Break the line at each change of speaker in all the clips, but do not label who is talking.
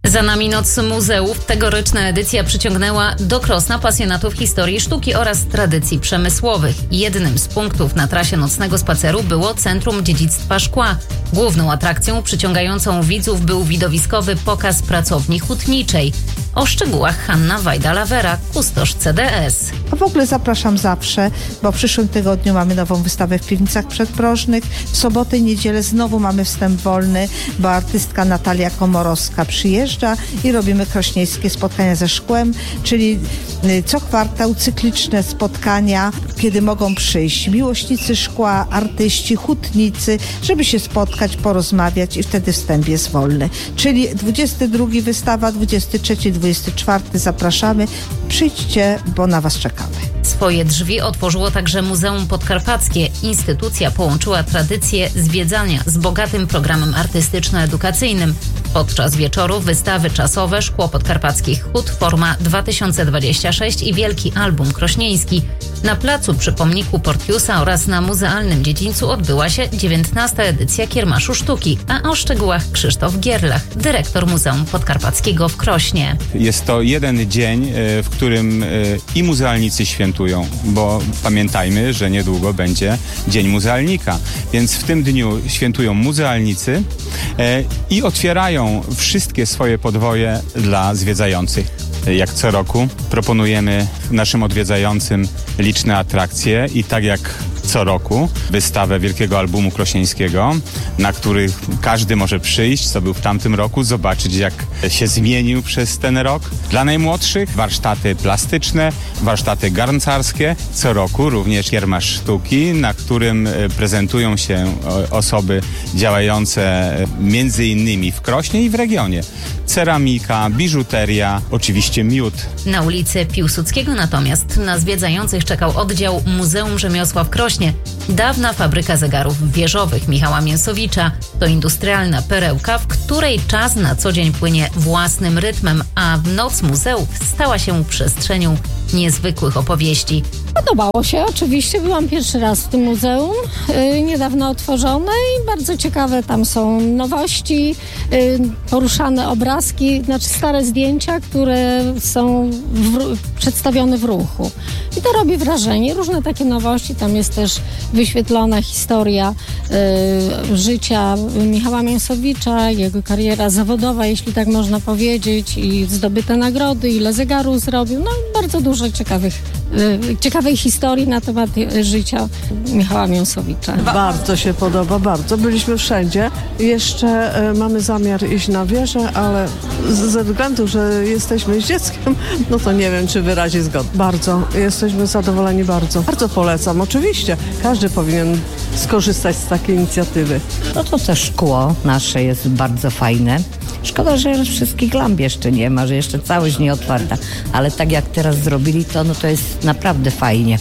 Za nami Noc Muzeów. Tegoroczna edycja przyciągnęła do Krosna pasjonatów historii sztuki oraz tradycji przemysłowych. Jednym z punktów na trasie nocnego spaceru było Centrum Dziedzictwa Szkła. Główną atrakcją przyciągającą widzów był widowiskowy pokaz pracowni hutniczej. O szczegółach Hanna Wajda-Lawera, kustosz CDS.
A w ogóle zapraszam zawsze, bo w przyszłym tygodniu mamy nową wystawę w Piwnicach Przedprożnych. W sobotę i niedzielę znowu mamy wstęp wolny, bo artystka Natalia Komorowska przyjeżdża i robimy krośnieńskie spotkania ze szkłem, czyli co kwartał cykliczne spotkania, kiedy mogą przyjść miłośnicy szkła, artyści, hutnicy, żeby się spotkać, porozmawiać i wtedy wstęp jest wolny. Czyli 22 wystawa, 23, 24 zapraszamy. Przyjdźcie, bo na Was czekamy.
Swoje drzwi otworzyło także Muzeum Podkarpackie. Instytucja połączyła tradycję zwiedzania z bogatym programem artystyczno-edukacyjnym. Podczas wieczoru wystawy czasowe Szkło Podkarpackich Hut, Forma 2026 i Wielki Album Krośnieński. Na placu przy pomniku Portiusa oraz na muzealnym dziedzińcu odbyła się 19. edycja Kiermaszu Sztuki, a o szczegółach Krzysztof Gierlach, dyrektor Muzeum Podkarpackiego w Krośnie.
Jest to jeden dzień, w którym i muzealnicy świętują, bo pamiętajmy, że niedługo będzie Dzień Muzealnika, więc w tym dniu świętują muzealnicy i otwierają wszystkie swoje podwoje dla zwiedzających. Jak co roku proponujemy naszym odwiedzającym liczne atrakcje i tak jak co roku wystawę Wielkiego Albumu Krośnieńskiego, na który każdy może przyjść, co był w tamtym roku, zobaczyć jak się zmienił przez ten rok. Dla najmłodszych warsztaty plastyczne, warsztaty garncarskie, co roku również Kiermasz Sztuki, na którym prezentują się osoby działające między innymi w Krośnie i w regionie. Ceramika, biżuteria, oczywiście miód.
Na ulicy Piłsudskiego natomiast na zwiedzających czekał oddział Muzeum Rzemiosła w Krośnie. Dawna fabryka zegarów wieżowych Michała Mięsowicza to industrialna perełka, w której czas na co dzień płynie własnym rytmem, a Noc Muzeów stała się przestrzenią niezwykłych opowieści.
Podobało się, oczywiście. Byłam pierwszy raz w tym muzeum, niedawno otworzone i bardzo ciekawe tam są nowości, poruszane obrazki, znaczy stare zdjęcia, które są przedstawione w ruchu. I to robi wrażenie. Różne takie nowości. Tam jest też wyświetlona historia życia Michała Mięsowicza, jego kariera zawodowa, jeśli tak można powiedzieć, i zdobyte nagrody, ile zegarów zrobił. No bardzo dużo ciekawej historii na temat życia Michała Mięsowicza.
Bardzo się podoba, bardzo. Byliśmy wszędzie. Jeszcze mamy zamiar iść na wieżę, ale ze względu, że jesteśmy z dzieckiem, no to nie wiem, czy wyrazi zgodę. Bardzo. Jesteśmy zadowoleni bardzo. Bardzo polecam. Oczywiście. Każdy powinien skorzystać z takiej inicjatywy.
No to też szkło nasze jest bardzo fajne. Szkoda, że wszystkich lamp jeszcze nie ma, że jeszcze całość nie otwarta. Ale tak jak teraz zrobili to, no to jest naprawdę fajnie.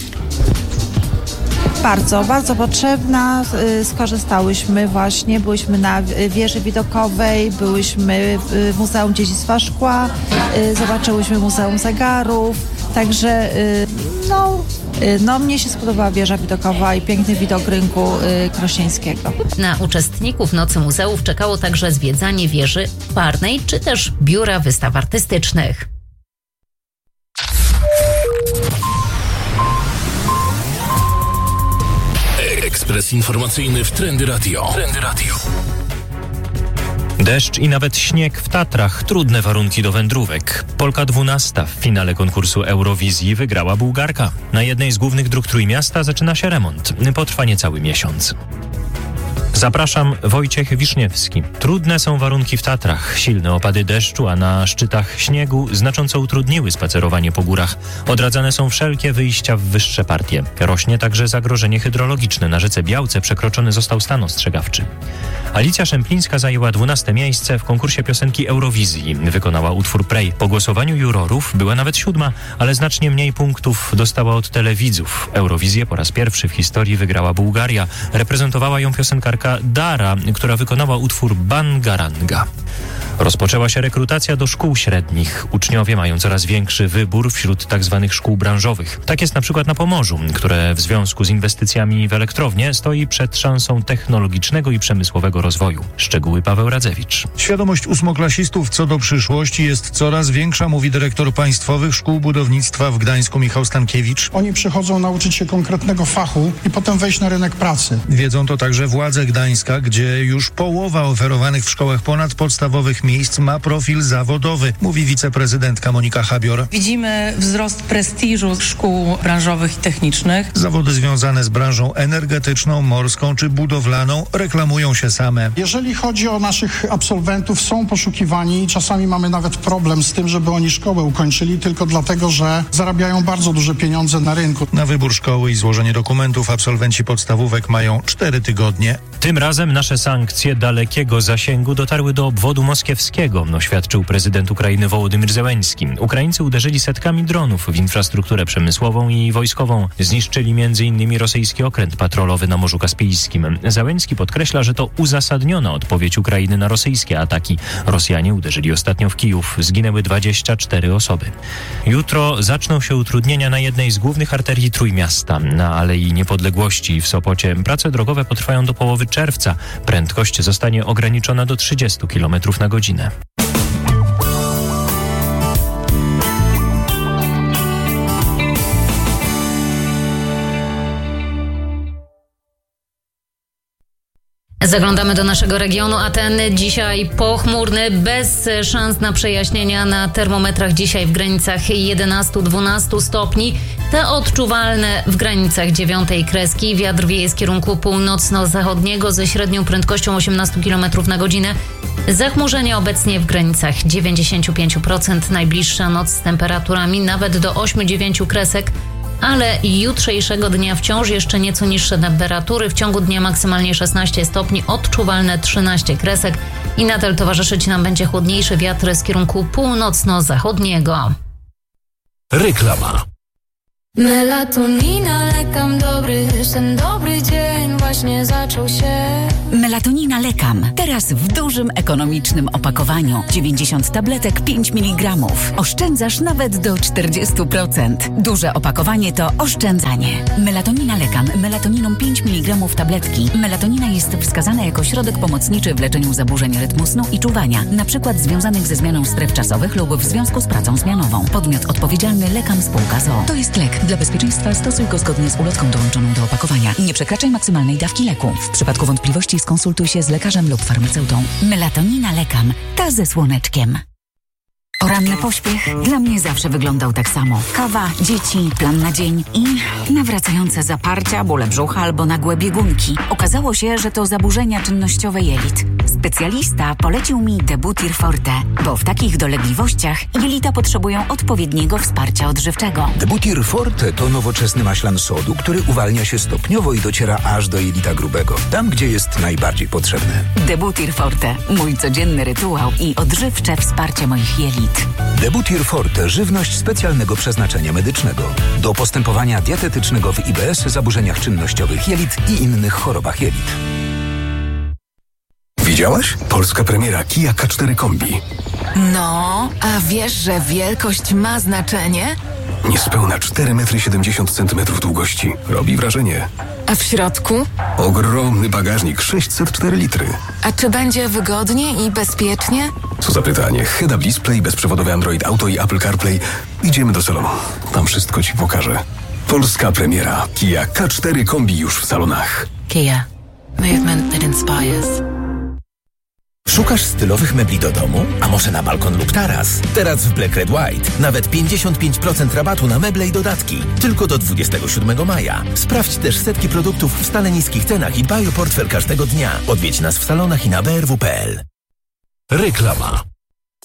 Bardzo, bardzo potrzebna. Skorzystałyśmy właśnie, byłyśmy na wieży widokowej, byłyśmy w Muzeum Dziedzictwa Szkła, zobaczyłyśmy Muzeum Zegarów, także no mnie się spodobała wieża widokowa i piękny widok rynku krośnieńskiego.
Na uczestników Nocy Muzeów czekało także zwiedzanie wieży Parnej czy też biura wystaw artystycznych.
Ekspres informacyjny w Trendy Radio.
Deszcz i nawet śnieg w Tatrach, trudne warunki do wędrówek. Polka 12 w finale konkursu Eurowizji wygrała Bułgarka. Na jednej z głównych dróg Trójmiasta zaczyna się remont. Potrwa niecały miesiąc. Zapraszam, Wojciech Wiszniewski. Trudne są warunki w Tatrach. Silne opady deszczu, a na szczytach śniegu znacząco utrudniły spacerowanie po górach. Odradzane są wszelkie wyjścia w wyższe partie. Rośnie także zagrożenie hydrologiczne. Na rzece Białce przekroczony został stan ostrzegawczy. Alicja Szemplińska zajęła 12. miejsce w konkursie piosenki Eurowizji. Wykonała utwór Prej. Po głosowaniu jurorów była nawet 7., ale znacznie mniej punktów dostała od telewidzów. Eurowizję po raz pierwszy w historii wygrała Bułgaria. Reprezentowała ją piosenkarka Dara, która wykonała utwór Bangaranga. Rozpoczęła się rekrutacja do szkół średnich. Uczniowie mają coraz większy wybór wśród tzw. szkół branżowych. Tak jest na przykład na Pomorzu, które w związku z inwestycjami w elektrownię stoi przed szansą technologicznego i przemysłowego rozwoju. Szczegóły Paweł Radzewicz.
Świadomość ósmoklasistów co do przyszłości jest coraz większa, mówi dyrektor Państwowych Szkół Budownictwa w Gdańsku Michał Stankiewicz.
Oni przychodzą nauczyć się konkretnego fachu i potem wejść na rynek pracy.
Wiedzą to także władze Gdańska, gdzie już połowa oferowanych w szkołach ponadpodstawowych miejsc ma profil zawodowy, mówi wiceprezydentka Monika Habior.
Widzimy wzrost prestiżu szkół branżowych i technicznych.
Zawody związane z branżą energetyczną, morską czy budowlaną reklamują się same.
Jeżeli chodzi o naszych absolwentów, są poszukiwani i czasami mamy nawet problem z tym, żeby oni szkołę ukończyli, tylko dlatego, że zarabiają bardzo duże pieniądze na rynku.
Na wybór szkoły i złożenie dokumentów absolwenci podstawówek mają 4 tygodnie.
Tym razem nasze sankcje dalekiego zasięgu dotarły do obwodu moskiewskiego, oświadczył prezydent Ukrainy Wołodymyr Zełenski. Ukraińcy uderzyli setkami dronów w infrastrukturę przemysłową i wojskową. Zniszczyli m.in. rosyjski okręt patrolowy na Morzu Kaspijskim. Zełenski podkreśla, że to uzasadniona odpowiedź Ukrainy na rosyjskie ataki. Rosjanie uderzyli ostatnio w Kijów. Zginęły 24 osoby. Jutro zaczną się utrudnienia na jednej z głównych arterii Trójmiasta. Na Alei Niepodległości w Sopocie prace drogowe potrwają do połowy czerwca. Prędkość zostanie ograniczona do 30 km na godzinę.
Zaglądamy do naszego regionu, a ten dzisiaj pochmurny, bez szans na przejaśnienia. Na termometrach dzisiaj w granicach 11-12 stopni. Te odczuwalne w granicach 9 kreski. Wiatr wieje z kierunku północno-zachodniego ze średnią prędkością 18 km na godzinę. Zachmurzenie obecnie w granicach 95%. Najbliższa noc z temperaturami nawet do 8-9 kresek. Ale jutrzejszego dnia wciąż jeszcze nieco niższe temperatury. W ciągu dnia maksymalnie 16 stopni, odczuwalne 13 kresek i nadal towarzyszyć nam będzie chłodniejszy wiatr z kierunku północno-zachodniego.
Reklama.
Melatonina, lekam dobry, ten dobry dzień właśnie zaczął się.
Melatonina Lekam. Teraz w dużym, ekonomicznym opakowaniu. 90 tabletek, 5 mg. Oszczędzasz nawet do 40%. Duże opakowanie to oszczędzanie. Melatonina Lekam. Melatoniną 5 mg tabletki. Melatonina jest wskazana jako środek pomocniczy w leczeniu zaburzeń rytmu snu i czuwania, na przykład związanych ze zmianą stref czasowych lub w związku z pracą zmianową. Podmiot odpowiedzialny Lekam Spółka z.o.o.
To jest lek. Dla bezpieczeństwa stosuj go zgodnie z ulotką dołączoną do opakowania. Nie przekraczaj maksymalnej dawki leku. W przypadku wątpliwości skonsultuj się z lekarzem lub farmaceutą.
Melatonina Lekam. Ta ze słoneczkiem. Poranny pośpiech dla mnie zawsze wyglądał tak samo. Kawa, dzieci, plan na dzień i nawracające zaparcia, bóle brzucha albo nagłe biegunki. Okazało się, że to zaburzenia czynnościowe jelit. Specjalista polecił mi Debutir Forte, bo w takich dolegliwościach jelita potrzebują odpowiedniego wsparcia odżywczego.
Debutir Forte to nowoczesny maślan sodu, który uwalnia się stopniowo i dociera aż do jelita grubego, tam gdzie jest najbardziej potrzebny.
Debutir Forte, mój codzienny rytuał i odżywcze wsparcie moich jelit.
Debutir Forte, żywność specjalnego przeznaczenia medycznego. Do postępowania dietetycznego w IBS, zaburzeniach czynnościowych jelit i innych chorobach jelit.
Widziałaś? Polska premiera Kia K4 Kombi.
No, a wiesz, że wielkość ma znaczenie?
Niespełna 4,70 m długości. Robi wrażenie.
A w środku?
Ogromny bagażnik, 604 litry.
A czy będzie wygodnie i bezpiecznie?
Co za pytanie. Head-up display, bezprzewodowy Android Auto i Apple CarPlay. Idziemy do salonu. Tam wszystko Ci pokażę. Polska premiera Kia K4 Kombi już w salonach.
Kia. Movement that inspires.
Szukasz stylowych mebli do domu? A może na balkon lub taras? Teraz w Black Red White nawet 55% rabatu na meble i dodatki. Tylko do 27 maja. Sprawdź też setki produktów w stale niskich cenach i dbaj o portfel każdego dnia. Odwiedź nas w salonach i na brw.pl.
Reklama.